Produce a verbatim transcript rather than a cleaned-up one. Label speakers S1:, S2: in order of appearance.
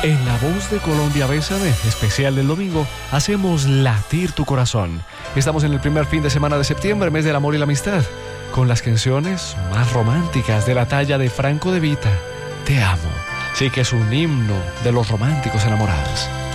S1: En La Voz de Colombia B S D, especial del domingo, hacemos latir tu corazón. Estamos en el primer fin de semana de septiembre, mes del amor y la amistad, con las canciones más románticas de la talla de Franco De Vita. Te amo. Sí que es un himno de los románticos enamorados.